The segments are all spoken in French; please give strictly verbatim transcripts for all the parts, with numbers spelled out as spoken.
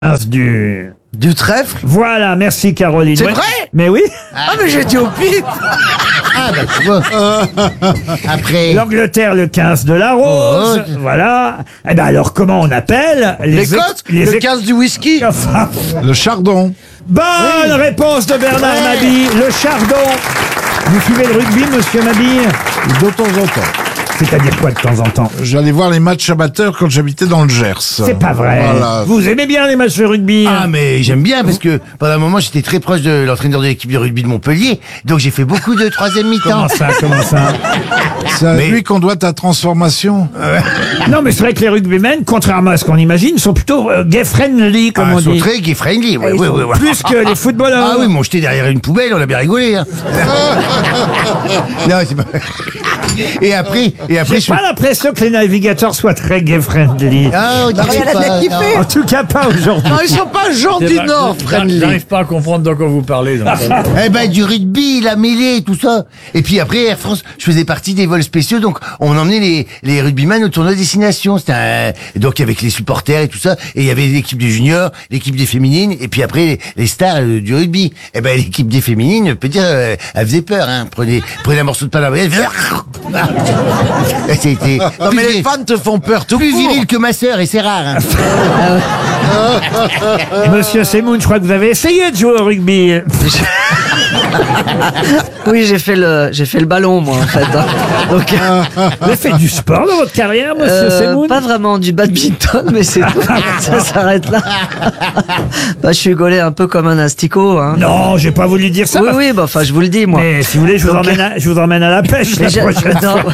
quinze du... Du trèfle? Voilà, merci Caroline. C'est Ouais. vrai? Mais oui. Ah, mais j'ai dit au pif. Ah, bah, tu vois. Après. L'Angleterre, le quinze de la rose. Oh. Voilà. Eh ben alors, comment on appelle Les ex- côtes? Le quinze du whisky? Enfin, Le chardon. bonne réponse de Bernard Ouais. Mabille. Le chardon. Vous suivez le rugby, monsieur Mabille? De temps en temps. C'est-à-dire quoi de temps en temps? J'allais voir les matchs amateurs quand j'habitais dans le Gers. C'est pas vrai. Voilà. Vous aimez bien les matchs de rugby? Ah, mais j'aime bien parce que pendant un moment j'étais très proche de l'entraîneur de l'équipe de rugby de Montpellier, donc j'ai fait beaucoup de troisième mi-temps. Comment ça, comment ça? C'est à Mais- lui qu'on doit ta transformation. Non, mais c'est vrai que les rugbymen, contrairement à ce qu'on imagine, sont plutôt euh, gay-friendly, comme Ah, on ils sont dit. très gay friendly, ouais, Ils ouais, sont ouais, ouais. Plus que les footballeurs. Ah oui, m'ont jeté derrière une poubelle, on a bien rigolé. Hein. Non, c'est pas... Et après, et après, J'ai pas l'impression que les navigateurs soient très gay-friendly. Ah, on dirait rien à pas, bien kiffer. non. En tout cas, pas aujourd'hui. Non, ils sont pas gens du Nord, friendly. J'arrive pas à comprendre de quoi vous parlez. donc. Eh ben, du rugby, la mêlée, tout ça. Et puis après, Air France, je faisais partie des vols spéciaux, donc on emmenait les, les rugbyman au tournoi Destination. C'était un... Donc avec les supporters et tout ça, et il y avait l'équipe des juniors, l'équipe des féminines, et puis après les, les stars euh, du rugby. Eh ben, l'équipe des féminines, je peux dire, euh, elle faisait peur, hein. Prenez, prenez un morceau de pain à la elle faisait... C'était Non mais les fans te font peur tout plus court. viril que ma sœur, et c'est rare, hein. Monsieur Semoun, je crois que vous avez essayé de jouer au rugby. Oui, j'ai fait le, j'ai fait le ballon, moi, en fait. hein. Donc, Vous avez fait du sport dans votre carrière, monsieur euh, Semoun? pas vraiment du badminton, mais c'est tout. Ça s'arrête là. Bah, je suis gaulé un peu comme un asticot. Hein. Non, j'ai pas voulu dire ça. Oui, oui, bah, enfin, je vous le dis, moi. Mais si vous voulez, je vous, Donc- emmène à, je vous emmène à la pêche la Mais j'ai- prochaine non. fois.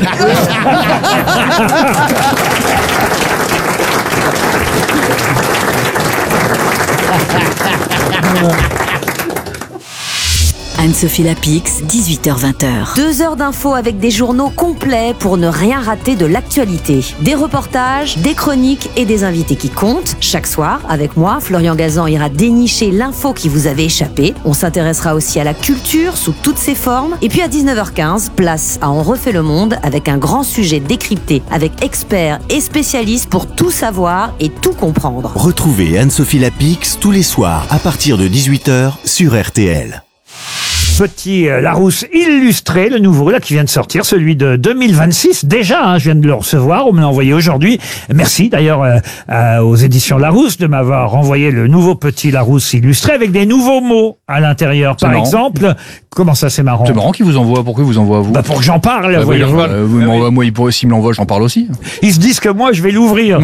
Anne-Sophie Lapix, dix-huit heures vingt. Deux heures d'infos avec des journaux complets pour ne rien rater de l'actualité. Des reportages, des chroniques et des invités qui comptent. Chaque soir, avec moi, Florian Gazan ira dénicher l'info qui vous avait échappé. On s'intéressera aussi à la culture sous toutes ses formes. Et puis à dix-neuf heures quinze, place à On refait le monde avec un grand sujet décrypté avec experts et spécialistes pour tout savoir et tout comprendre. Retrouvez Anne-Sophie Lapix tous les soirs à partir de dix-huit heures sur R T L. Petit euh, Larousse illustré, le nouveau là qui vient de sortir, celui de deux mille vingt-six. Déjà, hein, je viens de le recevoir, on me l'a envoyé aujourd'hui. Merci d'ailleurs euh, euh, aux éditions Larousse de m'avoir envoyé le nouveau Petit Larousse illustré avec des nouveaux mots à l'intérieur. Par marrant. exemple, comment ça c'est marrant? C'est marrant qu'il vous envoie. Pourquoi il vous envoie à vous? Bah pour que j'en parle, Bah, voyez-vous. euh, vous m'envoie- moi, il pourrait, s'il me l'envoie, j'en parle aussi. Ils se disent que moi je vais l'ouvrir.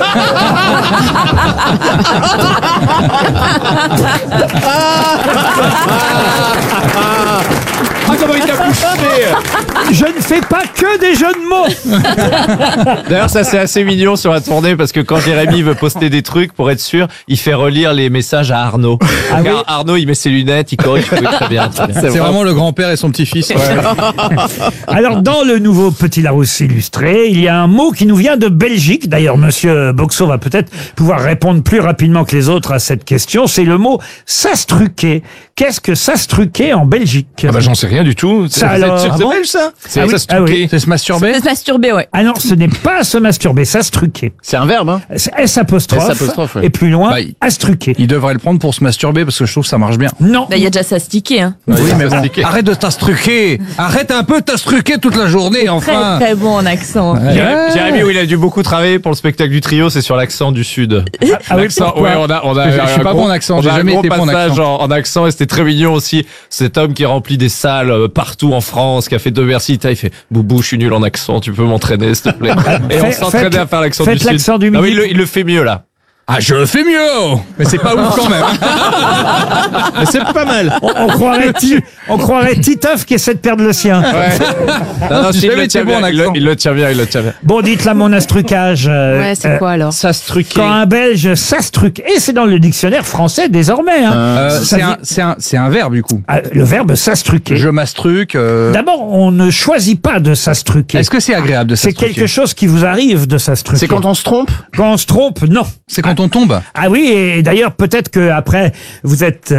Ah, comment il t'a poussé! Je ne fais pas que des jeux de mots. D'ailleurs, ça c'est assez mignon sur la tournée parce que quand Jérémy veut poster des trucs, pour être sûr, il fait relire les messages à Arnaud. Ah Car oui. Arnaud, il met ses lunettes, il corrige. Oui, très bien, très bien. C'est vraiment le grand-père et son petit-fils. Alors, dans le nouveau Petit Larousse illustré, il y a un mot qui nous vient de Belgique. D'ailleurs, monsieur Boxo va peut-être pouvoir répondre plus rapidement que les autres à cette question. C'est le mot sastruquer. Qu'est-ce que sastruquer en Belgique? Ah bah j'en sais rien du tout. Ça alors. C'est Ah bon belge ça? C'est Ah oui, ça se ah oui. truquer. C'est se masturber? Se masturber, ouais. Ah non, ce n'est pas se masturber, sastruquer. C'est un verbe, hein? C'est S apostrophe. S apostrophe, ouais. Et plus loin, Bah, il- astruquer. Il devrait le prendre pour se masturber parce que je trouve que ça marche bien. Non. Bah, il y a déjà s'astiquer, hein. Oui, mais ça bon, se dit. arrête de t'astruquer. Arrête un peu de t'astruquer toute la journée, enfin. Très, très bon en accent. Jérémy, Jérémy, où il a dû beaucoup travailler pour le spectacle du trio, c'est sur l'accent du Sud. Ah oui, L'accent, pourquoi ouais, on a, on a, Je- je suis un pas gros- bon en accent, on j'ai a un jamais gros été bon en passage accent. En, en accent et c'était très mignon aussi. Cet homme qui remplit des salles euh, partout en France, qui a fait deux versités, il fait Boubou, je suis nul en accent, tu peux m'entraîner s'il te plaît. Et on Faites- s'entraînait à faire l'accent du faites Sud. l'accent du Ah oui, Midi. il, le, il le fait mieux là. Ah, je le fais mieux. Mais c'est pas ouf quand même. Mais c'est pas mal. On, on croirait, Ti- on croirait Titeuf qui essaie de perdre le sien. Non, non, J'ai si, il, jamais le été tient bon en bien, il, le, accent. il le tient bien, il le tient bien. Bon, dites-la mon astrucage. euh, Ouais, c'est euh, quoi alors? Ça se truquait. Quand un Belge s'astruque, et c'est dans le dictionnaire français désormais. Hein. Euh, Ça c'est dit- un, c'est un, c'est un verbe du coup. Ah, le verbe s'astruquer. Je m'astruque. euh, D'abord, on ne choisit pas de s'astruquer. Est-ce que c'est agréable de C'est s'astruquer? quelque chose qui vous arrive de s'astruquer. C'est quand on se trompe? Quand on se trompe, non. C'est quand on tombe. Ah oui, et d'ailleurs, peut-être que après vous êtes euh,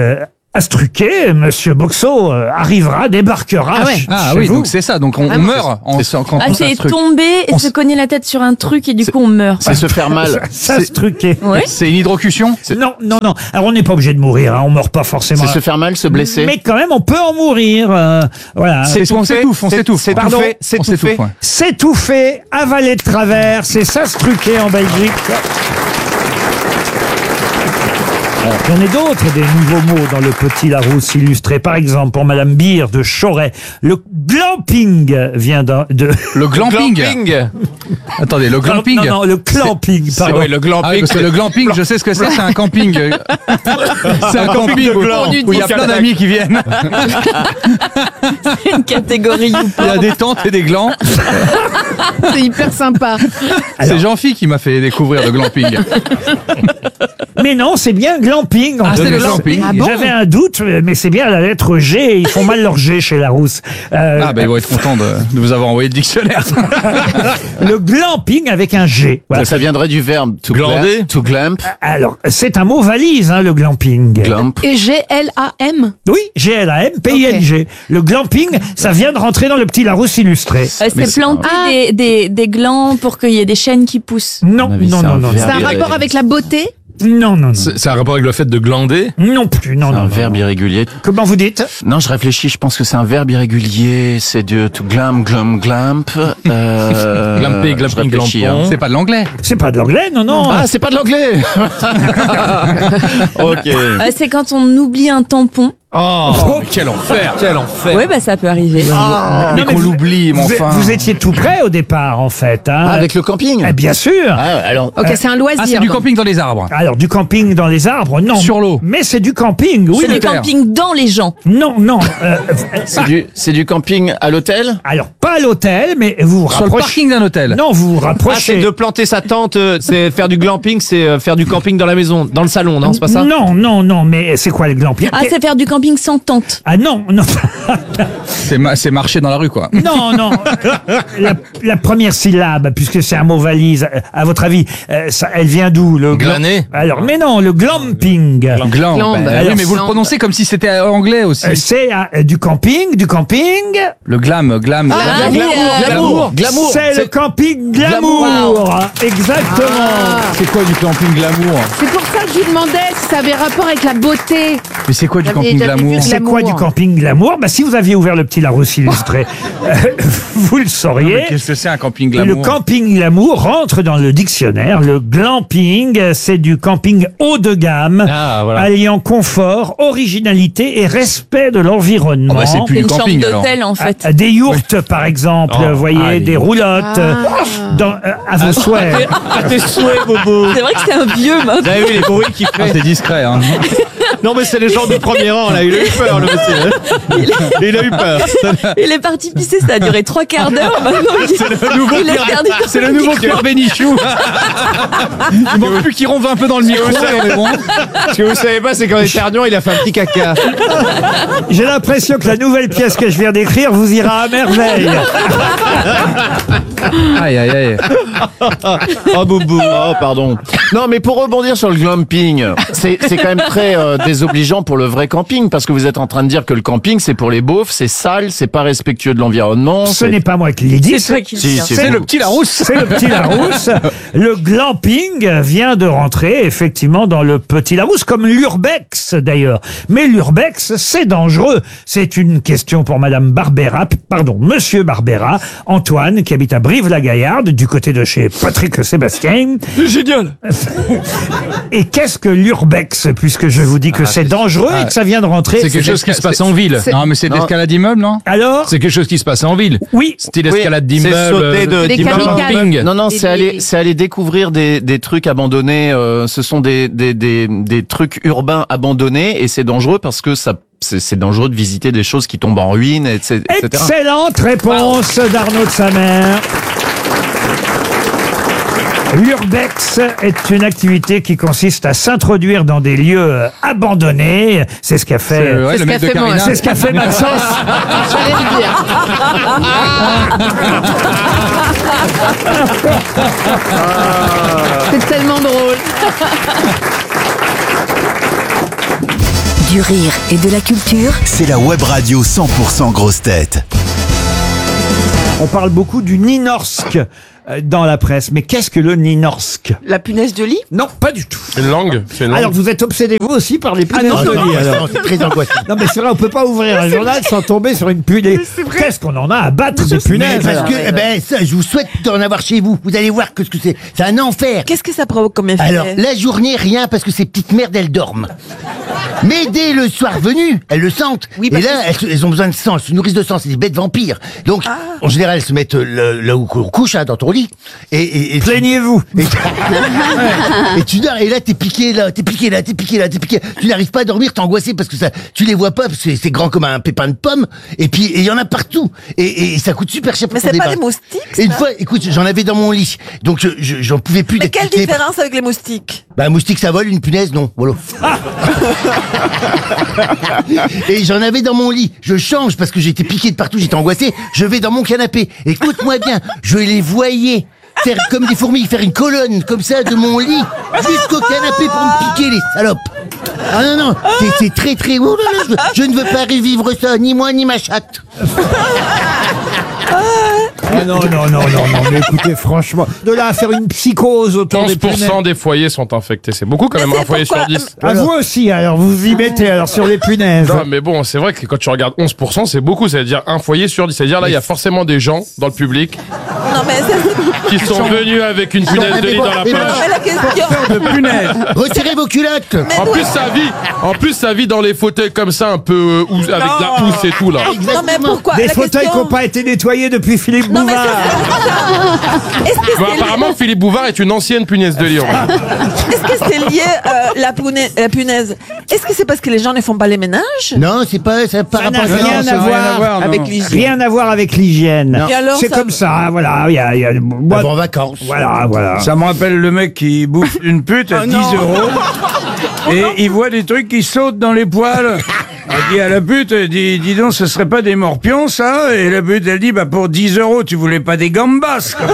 Astruqué, Monsieur Boxo euh, arrivera, débarquera. Ah ouais. ch- Ah chez oui, vous. donc c'est ça. Donc on, on meurt en, quand Ah, on c'est s'instruque. tomber et On se s- cogner la tête sur un truc et du coup on meurt. C'est se faire mal. S'astruquer. Ouais. C'est une hydrocution. Non, non, non. Alors on n'est pas obligé de mourir, hein, on meurt pas forcément. C'est se faire mal, se blesser. Mais quand même, on peut en mourir. euh, voilà. C'est on s'étouffe, on s'étouffe. C'est Pardon, tout fait. C'est On tout s'étouffe, fait. ouais. S'étouffer, avaler de travers, c'est s'astruquer en Belgique. Alors, il y en a d'autres, des nouveaux mots dans le Petit Larousse illustré. Par exemple, pour Madame Beer de Choret, le glamping vient d'un- de... Le glamping. Glamping. Attendez, le glamping. Non, non, le clamping, C'est pardon. ouais, le Ah oui, glamping. parce que le glamping, je sais ce que c'est, c'est un camping. C'est un camping de où, gland. où il y a plein d'amis qui viennent. Une catégorie Il y a youporn. des tentes et des glands. C'est hyper sympa. C'est Jean-Phi qui m'a fait découvrir le glamping. Mais non, c'est bien glamping. en Ah, c'est fait. le glamping. Ah bon J'avais un doute, mais c'est bien la lettre G. Ils font mal leur G chez Larousse. Euh, Ah ben ils vont être contents de, de vous avoir envoyé le dictionnaire. Le glamping avec un G. Voilà. Ça viendrait du verbe to Glander. glamp. To glamp. Alors, c'est un mot valise, hein, le glamping. Glamp. Et G L A M. Oui, G L A M, P I N G. Le glamping, ça vient de rentrer dans le Petit Larousse illustré. Euh, Mais c'est c'est- planter des, des, des glands pour qu'il y ait des chaînes qui poussent. Non, mon avis, non, c'est non, un non, verbe. non. C'est un rapport avec la beauté. Non, non, non. C'est c'est un rapport avec le fait de glander. Non plus, non, C'est non. un non. verbe irrégulier. Comment vous dites? Non, je réfléchis, je pense que c'est un verbe irrégulier. C'est de to glam, glam, glamp. Euh, Glamper, je glamping, réfléchis, glampon. hein. C'est pas de l'anglais. C'est pas de l'anglais, non, non. Ah, c'est pas de l'anglais. Ok. Euh, c'est quand on oublie un tampon. Oh, mais quel enfer, quel enfer. Ouais, bah ça peut arriver. mais Non, qu'on vous- l'oublie, mais vous, enfin. vous étiez tout près au départ, en fait. Hein. Ah, avec le camping. Eh bien sûr. Ah, alors. Ok, c'est un loisir. Ah, c'est du donc. camping dans les arbres. Alors, du camping dans les arbres, non. Sur l'eau. Mais c'est du camping, oui. C'est du le terre. camping dans les gens. Non, non. euh, C'est du, c'est du camping à l'hôtel. alors, pas à l'hôtel, mais vous vous Sur le rapprochez. parking d'un hôtel. Non, vous vous Ah, rapprochez. c'est de planter sa tente, euh, c'est faire du glamping, c'est euh, faire du camping dans la maison, dans le salon, non, c'est pas ça? Non, non, non, mais c'est quoi le glamping? Ah, c'est faire du camping sans tente. Ah non, non. C'est ma- c'est marcher dans la rue, quoi. Non, non. La, la première syllabe, puisque c'est un mot valise, euh, à votre avis, euh, ça, elle vient d'où le glam- Glaner. Alors, mais non, le glamping. Gland. Gland. Ben, Alors, oui, mais vous le gland. prononcez comme si c'était anglais aussi. Euh, C'est euh, du camping, du camping. Le glam, glam. Ah, glam. mais, euh, Glamour. Glamour. C'est le camping glamour. Exactement. C'est quoi du camping glamour? C'est pour ça que je lui demandais si ça avait rapport avec la beauté. Mais c'est quoi du J'avais- camping j'avais vu glamour? de C'est quoi du Glamour. camping glamour? Bah, si vous aviez ouvert le Petit Larousse illustré, euh, vous le Mais sauriez. Qu'est-ce que c'est un camping Le glamour? camping glamour rentre dans le dictionnaire. Le glamping, c'est du camping haut de gamme, Ah, voilà. alliant confort, originalité et respect de l'environnement. Oh, bah, c'est plus C'est du une chambre camping alors. d'hôtel en fait. Ah, des yourtes, par exemple, Oh, vous voyez, ah, les des yourtes. roulottes, euh, dans, euh, à vos souhaits. À tes souhaits, Bobo. C'est vrai que c'est un vieux maintenant. Vous avez vu les bruits qu'il Ah, fait? c'est discret, hein. Non, mais c'est les gens du premier rang, là. Il a eu peur, le monsieur. Il a eu peur. Il est parti pisser, ça a duré trois quarts d'heure. Maintenant, il, le nouveau il est Pierre- perdu dans C'est le nouveau Pierre Bénichou. Il manque plus qu'il ronve un peu dans le micro, mais bon. Ce que vous savez pas, c'est qu'en éternuant, il a fait un petit caca. J'ai l'impression que la nouvelle pièce que je viens d'écrire vous ira à merveille. Aïe, aïe, aïe. Oh, boubou. Oh, pardon. Non, mais pour rebondir sur le glamping, c'est, c'est quand même très euh, désobligeant pour le vrai camping, parce que vous êtes en train de dire que le camping, c'est pour les beaufs, c'est sale, c'est pas respectueux de l'environnement. Ce c'est- n'est pas moi qui l'ai dit. C'est toi qui le Si, dis. c'est C'est vous. le Petit Larousse. C'est le Petit Larousse. Le glamping vient de rentrer effectivement dans le Petit Larousse, comme l'urbex d'ailleurs. Mais l'urbex, c'est dangereux. C'est une question pour Madame Barbera, pardon, Monsieur Barbera, Antoine, qui habite à Brive-la-Gaillarde, du côté de chez Patrick Sébastien. Génial. Et qu'est-ce que l'urbex, puisque je vous dis que c'est dangereux et que ça vient de rentrer? C'est quelque chose qui se passe en ville. Non, mais c'est de Non. l'escalade d'immeuble, non? Alors? C'est quelque chose qui se passe en ville. Oui. Style Oui, escalade c'est d'immeuble. sauter de- euh, Des d'immeuble kamikazes. camping. Non, non, Et c'est des- aller, c'est aller découvrir des, des trucs abandonnés. euh, ce sont des, des, des, des trucs urbains abandonnés et c'est dangereux parce que ça, c'est, c'est dangereux de visiter des choses qui tombent en ruine, et cetera. Excellente réponse d'Arnaud de Samer. L'urbex est une activité qui consiste à s'introduire dans des lieux euh, abandonnés. C'est ce qu'a C'est, fait. ouais, c'est le ce mec qu'a de fait moi, Carina. C'est ce qu'a fait Maxence. J'allais le dire. C'est tellement drôle. Du rire et de la culture. C'est la web radio cent pour cent grosses têtes. On parle beaucoup du Nynorsk euh, dans la presse. Mais qu'est-ce que le Nynorsk? La punaise de lit? Non, pas du tout. Une langue, c'est une langue. Alors vous êtes obsédé vous aussi par les punaises Ah non, de non, lit non, alors. c'est très angoissant. Non mais c'est vrai, on peut pas ouvrir un journal sans tomber sur une punaise. Qu'est-ce qu'on en a à battre des Mais punaises parce alors. que, eh ben, ça, je vous souhaite d'en avoir chez vous. Vous allez voir que ce que c'est. C'est un enfer. Qu'est-ce que ça provoque comme effet? Alors, la journée, rien, parce que ces petites merdes, elles dorment. Mais dès le soir venu, elles le sentent. Oui, et parce là, elles, se- elles ont besoin de sang, elles se nourrissent de sang, c'est des bêtes vampires. Donc, en général, elles se mettent euh, le- là où on couche, hein, dans ton lit. Et, et, et tu- Plaignez-vous. et, et tu dors, et là, t'es piqué là, t'es piqué là, t'es piqué là, t'es piqué. Tu n'arrives pas à dormir, t'es angoissé parce que ça, tu les vois pas, parce que c'est- c'est grand comme un pépin de pomme. Et puis, et il y en a partout. Et, et ça coûte super cher pour Mais s'en c'est pas débarrasser. des moustiques, Et une ça fois, écoute, j'en avais dans mon lit. Donc, je- je- j'en pouvais plus Mais d'être quelle piqué. différence avec les moustiques? Bah, un moustique, ça vole, une punaise, non. Voilà. Et j'en avais dans mon lit. Je change parce que j'étais piqué de partout, j'étais angoissé. Je vais dans mon canapé. Écoute-moi bien, je les voyais faire comme des fourmis, faire une colonne comme ça de mon lit jusqu'au canapé pour me piquer, les salopes. Ah non, non, c'est- c'est très très... Ouh là là, je, je ne veux pas revivre ça, ni moi ni ma chatte. Ah non, non, non, non, non, mais écoutez, franchement, de là à faire une psychose autour des onze pour cent punaises. des foyers sont infectés. C'est beaucoup quand Mais même, c'est un foyer pourquoi- sur dix. Ah, vous aussi, alors vous y mettez alors sur les punaises. Non, mais bon, c'est vrai que quand tu regardes onze pour cent, c'est beaucoup. C'est-à-dire un foyer sur dix. C'est-à-dire là, il y a forcément des gens dans le public Non, mais c'est... qui sont venus avec une punaise de lit dans la Mais bon, poche. Mais la question... De punaise. Retirez vos culottes. En plus, ça vit, en plus, ça vit dans les fauteuils comme ça, un peu euh, housse- avec la housse et tout là. Non, mais pourquoi? Des La fauteuils qui question- n'ont pas été nettoyés depuis Philippe Non, mais Bouvard. Est-ce que Bon, c'est apparemment, Philippe Bouvard est une ancienne punaise de lit. en fait. Est-ce que c'est lié euh, la, punaise, la punaise? Est-ce que c'est parce que les gens ne font pas les ménages? Non, c'est pas... Ça par Ça n'a rapport à rien ça. à voir Avec l'hygiène. Rien à voir avec l'hygiène. Et alors, C'est ça- comme ça, voilà. Il y a, il y a- moi- Bah, bon, en vacances. voilà, voilà. Ça me rappelle le mec qui bouffe une pute à Oh dix non. euros et il voit des trucs qui sautent dans les poils. Il dit à la pute, elle dit, dis donc, ce serait pas des morpions, ça? Et la pute, elle dit, bah, pour dix euros, tu voulais pas des gambas, quoi.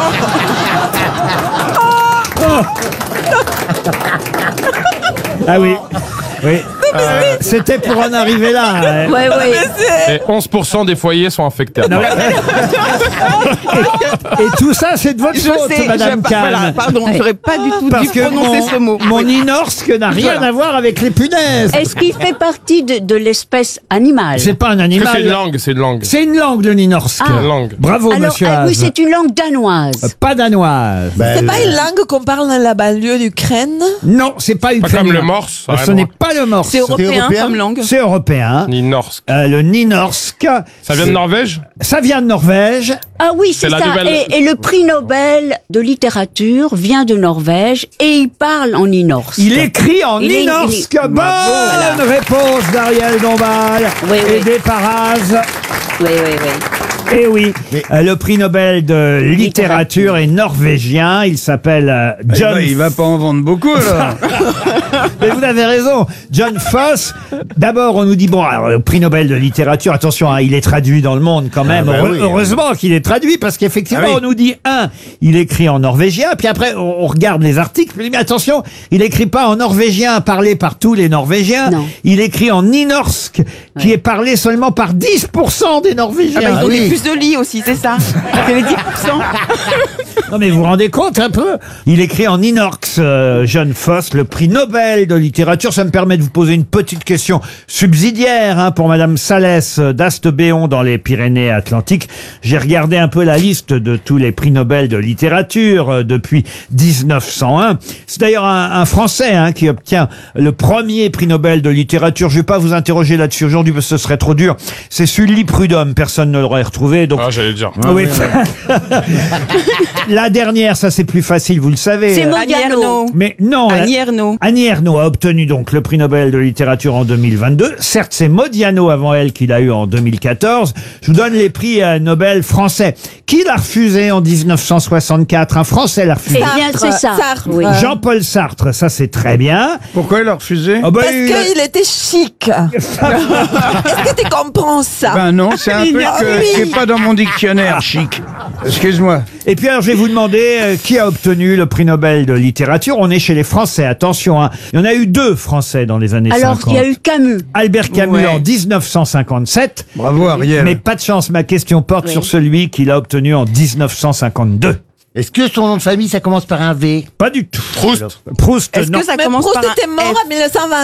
Ah oui, oui. Euh, C'était pour en arriver là. hein. Ouais, ouais. Et onze pour cent des foyers sont infectés. Non, mais- Et tout ça, c'est de votre Je faute, sais, Madame je- Calme. voilà, pardon, j'aurais pas du tout Parce dû que prononcer mon, ce mot. mon Oui. Nynorsk n'a rien Voilà. à voir avec les punaises. Est-ce qu'il fait partie de, de l'espèce animale? C'est pas un Parce que animal. c'est une langue, c'est une langue. C'est une langue, le Nynorsk. C'est une langue. Bravo, Alors, monsieur ah, oui, Haas. c'est une langue danoise. Pas danoise. C'est pas une langue qu'on parle dans la banlieue d'Ukraine? Non, c'est pas Pas ukrainien. comme le morse. ça a Ce rien à n'est voir. pas le morse. C'est européen, européen comme langue? C'est européen. Ni Norsk. Euh, le Nynorsk. Ça vient de Norvège? Ça vient de Norvège. Ah oui, c'est C'est la ça. nouvelle- Et, et le prix Nobel de littérature vient de Norvège et il parle en Nynorsk. Il écrit en Il est- Nynorsk. il est- Bonne Voilà. réponse d'Ariel Dombal. Oui, oui. Aidé par Az. Oui, oui, oui. Eh oui, Mais- euh, le prix Nobel de littérature est norvégien. Il s'appelle euh, Eh John. ben, il va pas en vendre beaucoup, là. Mais vous avez raison, John Foss. D'abord, on nous dit bon, alors, le prix Nobel de littérature. Attention, hein, il est traduit dans le monde quand même. Ah bah Heure- oui. Heureusement qu'il est traduit parce qu'effectivement, Ah oui. on nous dit un, il écrit en norvégien. Puis après, on, on regarde les articles. Mais attention, il écrit pas en norvégien parlé par tous les Norvégiens. Non. Il écrit en Nynorsk, qui est parlé seulement par dix pour cent des Norvégiens. Ah bah, ils ont oui. des puces de lit aussi, c'est ça. C'est les dix pour cent. Non mais vous vous rendez compte un peu? Il écrit en Nynorsk, euh, John Foss, le prix Nobel de littérature. Ça me permet de vous poser une petite question subsidiaire hein, pour Madame Salès d'Astebéon dans les Pyrénées-Atlantiques. J'ai regardé un peu la liste de tous les prix Nobel de littérature euh, depuis dix-neuf cent un. C'est d'ailleurs un, un Français hein, qui obtient le premier prix Nobel de littérature. Je vais pas vous interroger là-dessus aujourd'hui parce que ce serait trop dur. C'est Sully Prudhomme. Personne ne l'aurait retrouvé. Donc Ah, j'allais le dire. oui. La dernière, ça c'est plus facile, vous le savez. C'est Euh, Modiano. Mais non, la- Annie Ernaux. Annie Ernaux a obtenu donc le prix Nobel de littérature en deux mille vingt-deux. Certes, c'est Modiano avant elle qui l'a eu en deux mille quatorze. Je vous donne les prix euh, Nobel français. Qui l'a refusé en dix-neuf cent soixante-quatre? Un Français l'a refusé. Eh bien, c'est ça. Sartre. Oui. Jean-Paul Sartre, ça c'est très bien. Pourquoi il a refusé? Oh, bah, Parce il- qu'il était chic. Est-ce que tu comprends ça? Ben non, c'est un truc Ah euh, oui. qui est pas dans mon dictionnaire, chic. Excuse-moi. Et puis alors, je vais vous demander euh, qui a obtenu le prix Nobel de littérature. On est chez les Français, attention. Hein. Il y en a eu deux Français dans les années Alors, cinquante. il y a eu Camus. Albert Camus Ouais. en dix-neuf cent cinquante-sept. Bravo, Ariel. Mais pas de chance, ma question porte Oui. sur celui qu'il a obtenu en dix-neuf cent cinquante-deux. Est-ce que son nom de famille, ça commence par un V? Pas du tout. Proust. Proust, Est-ce non. que ça Mais commence Proust par un était mort F? en mille neuf cent vingt.